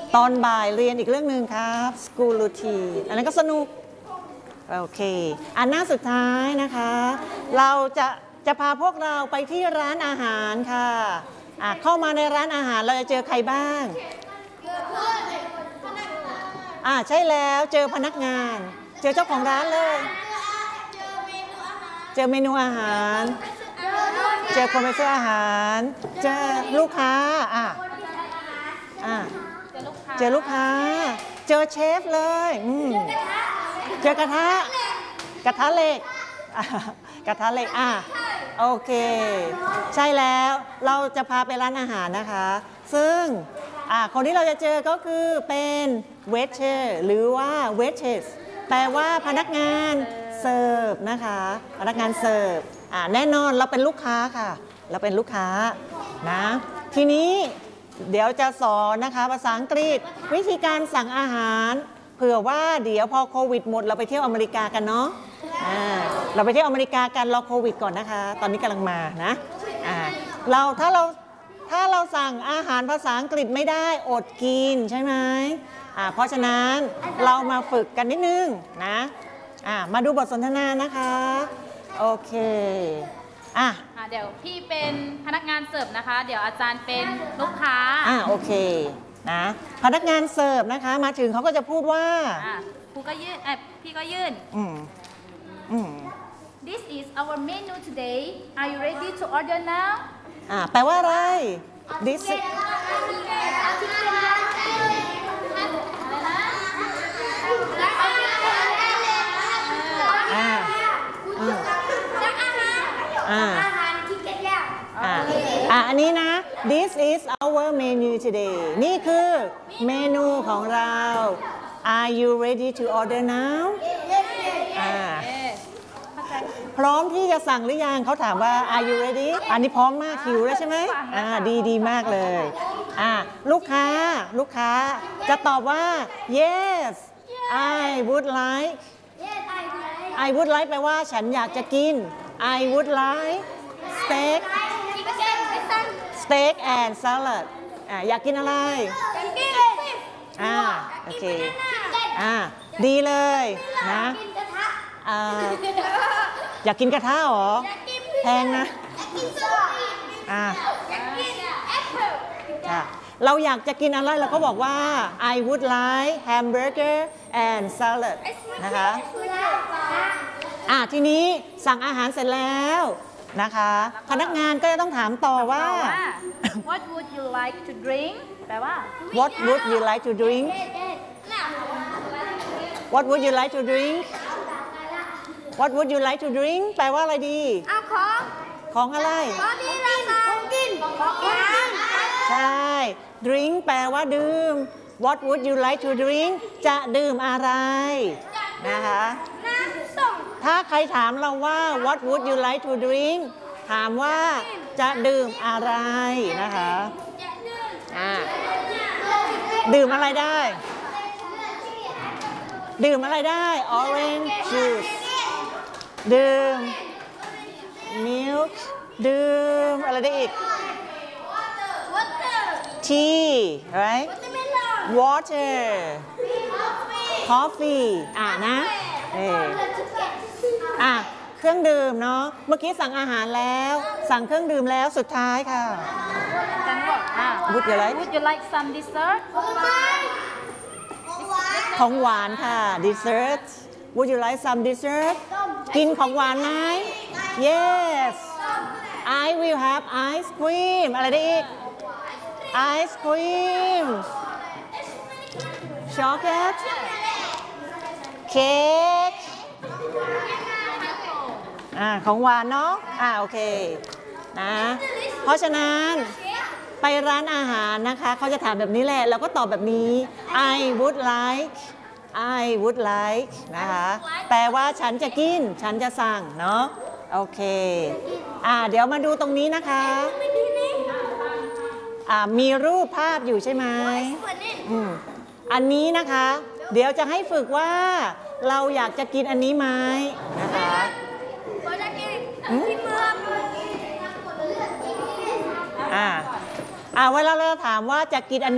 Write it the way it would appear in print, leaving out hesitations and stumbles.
ตอนบ่ายเรียนอีกเรื่องหนึ่งครับ school routine อันนั้นก็สนุกโอเคอันหน้าสุดท้ายนะคะเราจะพาพวกเราไปที่ร้านอาหารค่ะเข้ามาในร้านอาหารเราจะเจอใครบ้างใช่แล้วเจอพนักงานเจอเจ้าของร้านเลยเจอเมนูอาหารเจอคนไปซื้ออาหารเจอลูกค้าเจอลูกค้าเจอเชฟเลยเจอกระทะเหล็กกระทะเหล็กโอเคใช่แล้วเราจะพาไปร้านอาหารนะคะซึ่งคนที่เราจะเจอก็คือเป็น waiter หรือว่า waitress แปลว่าพนักงานเสิร์ฟนะคะพนักงานเสิร์ฟแน่นอนเราเป็นลูกค้าค่ะเราเป็นลูกค้านะทีนี้เดี๋ยวจะสอนนะคะภาษาอังกฤษวิธีการสั่งอาหารเผื่อว่าเดี๋ยวพอโควิดหมดเราไปเที่ยวอเมริกากันเนาะเราไปเที่ยวอเมริกากันรอโควิดก่อนนะคะตอนนี้กำลังมานะถ้าเราสั่งอาหารภาษาอังกฤษไม่ได้อดกินใช่ไหมเพราะฉะนั้นเรามาฝึกกันนิดนึงนะมาดูบทสนทนานะคะโอเคเดี๋ยวพี่เป็นพนักงานเสิร์ฟนะคะเดี๋ยวอาจารย์เป็นลูกค้าโอเคนะพนักงานเสิร์ฟนะคะมาถึงเขาก็จะพูดว่าครูก็ยื่นพี่ก็ยื่นThis is our menu today Are you ready to order now แปลว่าอะไร Thisอันนี้นะ This is our menu today นี่คือเมนูของเรา Are you ready to order now พร้อมที่จะสั่งหรือยังเขาถามว่า Are you ready อันนี้พร้อมมากหิวแล้วใช่ไหมดีมากเลยลูกค้าจะตอบว่า Yes I would like I would like แปลว่าฉันอยากจะกิน I would like steak and salad อยากกินอะไรโอเคดีเลยนะอยากกินกระทะหรอแพงนะเราอยากจะกินอะไรเราก็บอกว่า I would like hamburger and salad นะคะทีนี้สั่งอาหารเสร็จแล้วนะคะพนักงานก็จะต้องถามต่อว่า What would you like to drink แปลว่า What would you like to drink What would you like to drink What would you like to drink แปลว่าอะไรดีของอะไรใช่ drink แปลว่าดื่ม What would you like to drink จะดื่มอะไรนะคะถ้าใครถามเราว่า What would you like to drink ถามว่าจะดื่มอะไรนะคะดื่มอะไรได้orange juice ดื่ม milk ดื่มอะไรได้อีก tea right water coffeeนะเครื่องดื่มเนาะเมื่อกี้สั่งอาหารแล้วสั่งเครื่องดื่มแล้วสุดท้ายค่ะWould you like some dessert ของหวานค่ะ dessert Would you like some dessert กินของหวานไหม Yes I will have ice cream อะไรได้อีก ice cream chocolate cake ของหวานเนาะโอเคนะเพราะฉะนั้นไปร้านอาหารนะคะเขาจะถามแบบนี้แหละเราก็ตอบแบบนี้ I would like นะคะแปลว่าฉันจะกินฉันจะสั่งเนาะโอเคเดี๋ยวมาดูตรงนี้นะคะมีรูปภาพอยู่ใช่ไหมอันนี้นะคะเดี๋ยวจะให้ฝึกว่าเราอยากจะกินอันนี้ไหมนะคะเวลาเราถามว่าจะกินอันนี้